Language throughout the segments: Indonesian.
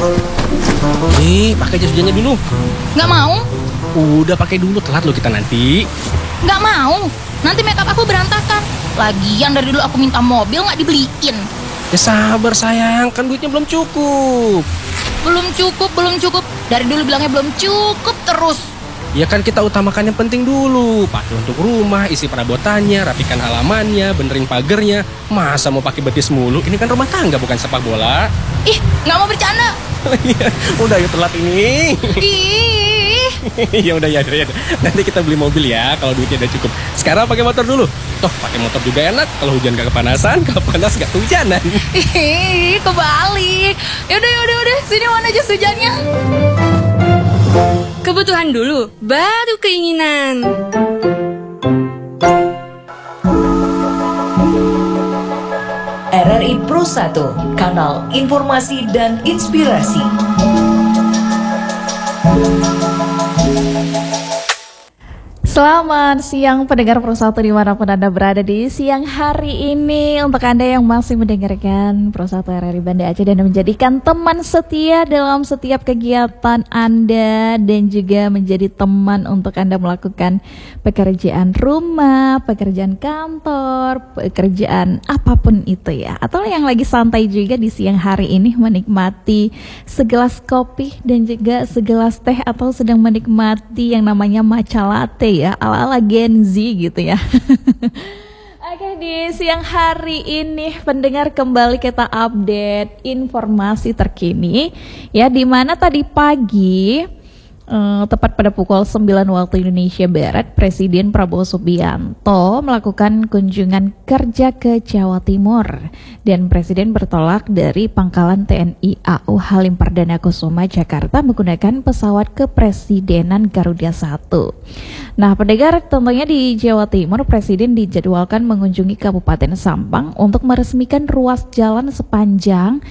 Nih, pakai jas hujannya dulu. Nggak mau, Udah pakai dulu, telat lo kita nanti. nggak mau. Nanti makeup aku berantakan. Lagian dari dulu aku minta mobil nggak dibeliin. Ya sabar sayang, kan duitnya belum cukup. Belum cukup. Dari dulu bilangnya belum cukup terus. Ya kan kita utamakan yang penting dulu. Pakai untuk rumah, isi perabotannya, rapikan halamannya, benerin pagernya. Masa mau pakai betis mulu? Ini kan rumah tangga bukan sepak bola. Ih, nggak mau bercanda. Udah yuk telat ini. Ih, Ya udah. Nanti kita beli mobil ya kalau duitnya udah cukup. Sekarang pakai motor dulu. Toh pakai motor juga enak. Kalau hujan gak kepanasan, kalau panas gak kehujanan. ih, kebalik. Yaudah. Sini mana jas hujannya? Kebutuhan dulu, baru keinginan. RRI Pro 1, kanal informasi dan inspirasi. Selamat siang pendengar Pro 1 dimanapun Anda berada di siang hari ini. Untuk Anda yang masih mendengarkan Pro 1 RRI Banda Aceh dan menjadikan teman setia dalam setiap kegiatan Anda, dan juga menjadi teman untuk Anda melakukan pekerjaan rumah, pekerjaan kantor, pekerjaan apapun itu ya. Atau yang lagi santai juga di siang hari ini menikmati segelas kopi dan juga segelas teh, atau sedang menikmati yang namanya matcha latte ya, ala-ala Gen Z gitu ya. Oke, di siang hari ini pendengar kembali kita update informasi terkini ya, di mana tadi pagi tepat pada pukul 9 waktu Indonesia Barat, Presiden Prabowo Subianto melakukan kunjungan kerja ke Jawa Timur, dan Presiden bertolak dari Pangkalan TNI AU Halim Perdana Kusuma Jakarta menggunakan pesawat kepresidenan Garuda 1. Nah, pendengar, tentunya di Jawa Timur Presiden dijadwalkan mengunjungi Kabupaten Sampang untuk meresmikan ruas jalan sepanjang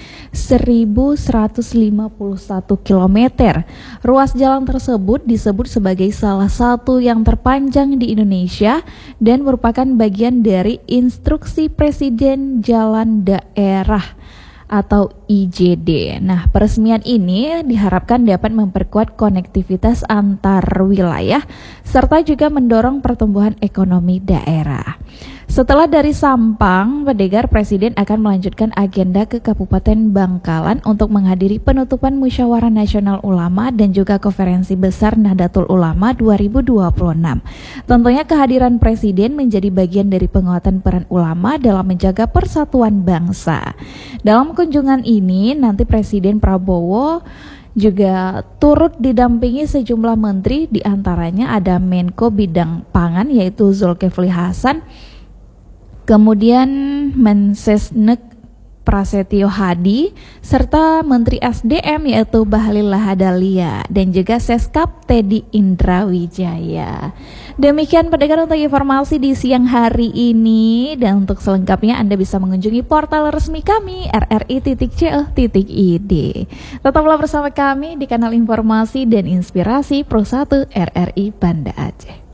1.151 km. Ruas jalan tersebut disebut sebagai salah satu yang terpanjang di Indonesia dan merupakan bagian dari Instruksi Presiden Jalan Daerah atau IJD. Nah, peresmian ini diharapkan dapat memperkuat konektivitas antar wilayah serta juga mendorong pertumbuhan ekonomi daerah. Setelah dari Sampang, pendengar, Presiden akan melanjutkan agenda ke Kabupaten Bangkalan untuk menghadiri penutupan Musyawarah Nasional Ulama dan juga Konferensi Besar Nahdlatul Ulama 2026. Tentunya kehadiran Presiden menjadi bagian dari penguatan peran ulama dalam menjaga persatuan bangsa. Dalam kunjungan ini, nanti Presiden Prabowo juga turut didampingi sejumlah menteri, diantaranya ada Menko Bidang Pangan yaitu Zulkifli Hasan, kemudian Mensesnek Prasetyo Hadi, serta Menteri SDM yaitu Bahlil Lahadalia, dan juga Seskap Teddy Indrawijaya. Demikian pendengar untuk informasi di siang hari ini, dan untuk selengkapnya Anda bisa mengunjungi portal resmi kami rri.co.id. Tetaplah bersama kami di kanal informasi dan inspirasi Pro 1 RRI Banda Aceh.